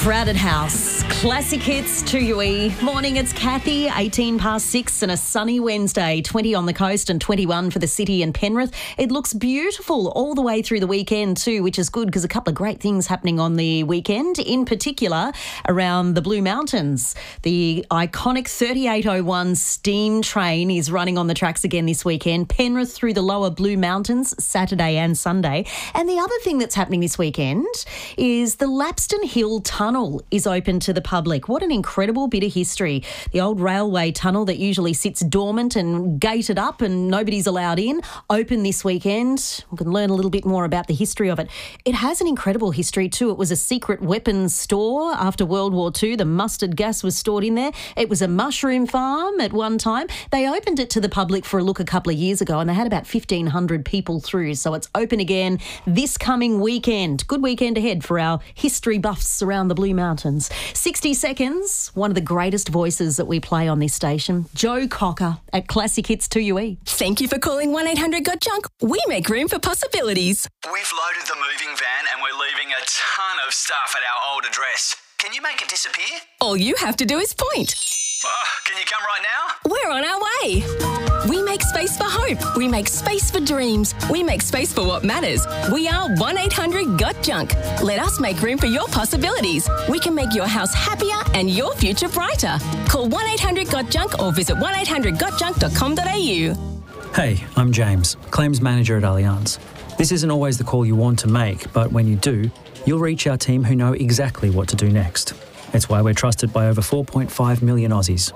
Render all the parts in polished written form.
Crowded House, classic hits to UE. Morning, it's Kathy, 18 past 6 and a sunny Wednesday, 20 on the coast and 21 for the city and Penrith. It looks beautiful all the way through the weekend too, which is good because a couple of great things happening on the weekend, in particular around the Blue Mountains. The iconic 3801 steam train is running on the tracks again this weekend. Penrith through the lower Blue Mountains, Saturday and Sunday. And the other thing that's happening this weekend is the Lapston Hill Tunnel is open to the public. What an incredible bit of history. The old railway tunnel that usually sits dormant and gated up and nobody's allowed in, open this weekend. We can learn a little bit more about the history of it. It has an incredible history too. It was a secret weapons store after World War II. The mustard gas was stored in there. It was a mushroom farm at one time. They opened it to the public for a look a couple of years ago and they had about 1,500 people through. So it's open again this coming weekend. Good weekend ahead for our history buffs around the Blue Mountains. 60 seconds, one of the greatest voices that we play on this station, Joe Cocker at Classic Hits 2UE. Thank you for calling 1-800-GOT-JUNK. We make room for possibilities. We've loaded the moving van and we're leaving a ton of stuff at our old address. Can you make it disappear? All you have to do is point. Can you come right now? We're on our way. We make space for hope. We make space for dreams. We make space for what matters. We are 1-800-GOT-JUNK. Let us make room for your possibilities. We can make your house happier and your future brighter. Call 1-800-GOT-JUNK or visit 1-800-GOT-JUNK.com.au. Hey, I'm James, Claims Manager at Allianz. This isn't always the call you want to make, but when you do, you'll reach our team who know exactly what to do next. It's why we're trusted by over 4.5 million Aussies.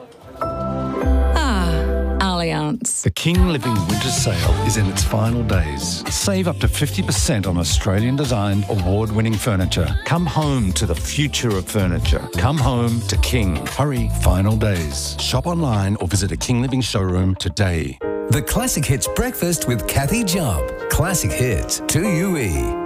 Allianz. The King Living Winter Sale is in its final days. Save up to 50% on Australian-designed, award-winning furniture. Come home to the future of furniture. Come home to King. Hurry, final days. Shop online or visit a King Living showroom today. The Classic Hits Breakfast with Kathy Job. Classic Hits 2UE.